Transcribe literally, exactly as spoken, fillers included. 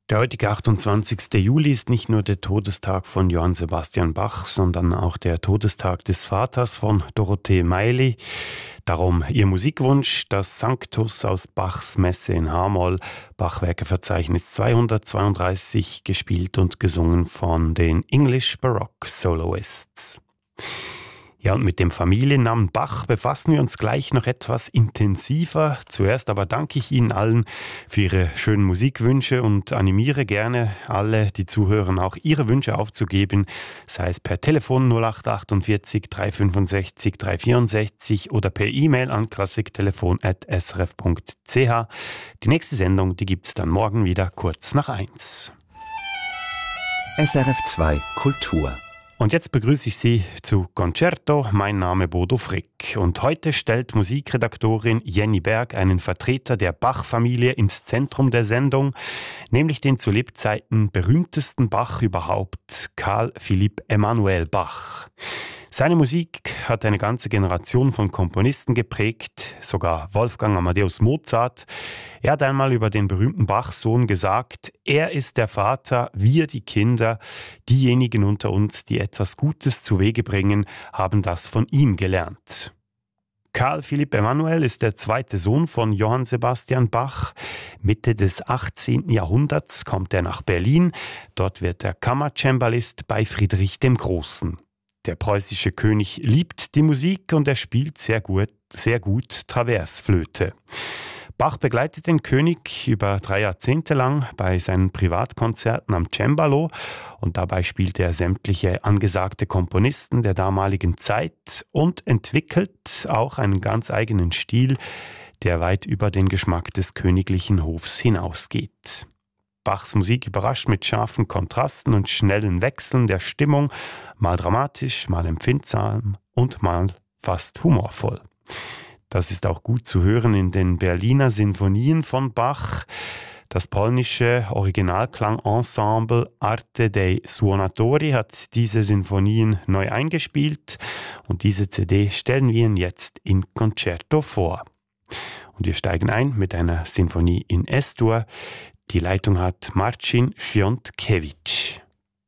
Der heutige achtundzwanzigste Juli ist nicht nur der Todestag von Johann Sebastian Bach, sondern auch der Todestag des Vaters von Dorothee Meili. Darum ihr Musikwunsch, das Sanctus aus Bachs Messe in H-Moll, Bachwerkeverzeichnis zweihundertzweiunddreißig, gespielt und gesungen von den English Baroque Soloists. Ja, und mit dem Familiennamen Bach befassen wir uns gleich noch etwas intensiver. Zuerst aber danke ich Ihnen allen für Ihre schönen Musikwünsche und animiere gerne alle, die zuhören, auch Ihre Wünsche aufzugeben, sei es per Telefon null acht achtundvierzig dreihundertfünfundsechzig dreihundertvierundsechzig oder per E-Mail an klassiktelefon at s r f punkt c h. Die nächste Sendung, die gibt es dann morgen wieder kurz nach eins. S R F zwei Kultur. Und jetzt begrüße ich Sie zu Concerto. Mein Name Bodo Frick. Und heute stellt Musikredaktorin Jenny Berg einen Vertreter der Bach-Familie ins Zentrum der Sendung, nämlich den zu Lebzeiten berühmtesten Bach überhaupt, Carl Philipp Emanuel Bach. Seine Musik hat eine ganze Generation von Komponisten geprägt, sogar Wolfgang Amadeus Mozart. Er hat einmal über den berühmten Bach-Sohn gesagt, er ist der Vater, wir die Kinder. Diejenigen unter uns, die etwas Gutes zu Wege bringen, haben das von ihm gelernt. Carl Philipp Emanuel ist der zweite Sohn von Johann Sebastian Bach. Mitte des achtzehnten Jahrhunderts kommt er nach Berlin. Dort wird er Kammercembalist bei Friedrich dem Großen. Der preußische König liebt die Musik und er spielt sehr gut, sehr gut Traversflöte. Bach begleitet den König über drei Jahrzehnte lang bei seinen Privatkonzerten am Cembalo und dabei spielt er sämtliche angesagte Komponisten der damaligen Zeit und entwickelt auch einen ganz eigenen Stil, der weit über den Geschmack des königlichen Hofs hinausgeht. Bachs Musik überrascht mit scharfen Kontrasten und schnellen Wechseln der Stimmung, mal dramatisch, mal empfindsam und mal fast humorvoll. Das ist auch gut zu hören in den Berliner Sinfonien von Bach. Das polnische Originalklangensemble Arte dei Suonatori hat diese Sinfonien neu eingespielt und diese C D stellen wir Ihnen jetzt in Concerto vor. Und wir steigen ein mit einer Sinfonie in S-Dur. Die Leitung hat Marcin Świątkiewicz.